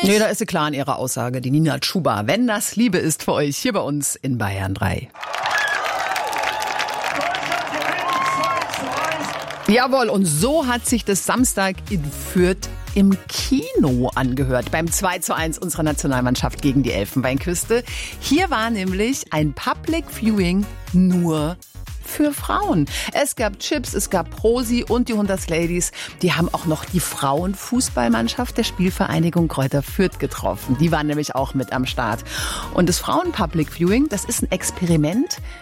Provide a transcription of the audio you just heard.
Nee, da ist sie klar in ihrer Aussage, die Nina Chuba. Wenn das Liebe ist für euch, hier bei uns in Bayern 3. Jawohl, und so hat sich das Samstag in Fürth im Kino angehört, beim 2:1 unserer Nationalmannschaft gegen die Elfenbeinküste. Hier war nämlich ein Public Viewing nur für Frauen. Es gab Chips, es gab Prosi und die Hunderts Ladies. Die haben auch noch die Frauenfußballmannschaft der Spielvereinigung Kräuter Fürth getroffen. Die waren nämlich auch mit am Start. Und das Frauen-Public Viewing, das ist ein Experiment